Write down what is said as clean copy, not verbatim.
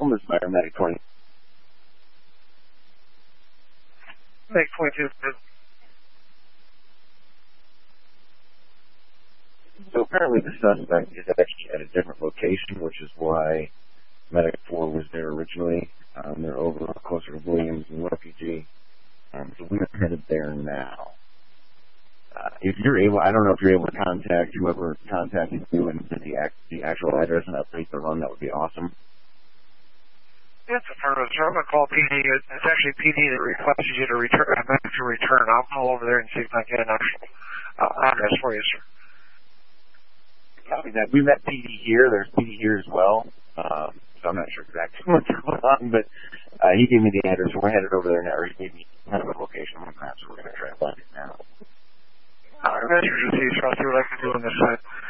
home is my Medic 20. Medic 22. So apparently the suspect is actually at a different location, which is why Medic 4 was there originally. They're over closer to Williams and Refugee. So we're headed there now. If you're able, I don't know if you're able to contact whoever contacted you and the actual address and update the run, that would be awesome. It's affirmative, sir. I'm going to call PD. It's actually PD that requested you to return. I'm going to return. I'll call over there and see if I can get an actual address for you, sir. Copy that. We met PD here. There's PD here as well. So I'm not sure exactly what's going on, but he gave me the address. We're headed over there now. Or he gave me kind of a location on the map, so we're going to try to find it now. All right, Mr. Trust, see what I can do on this side.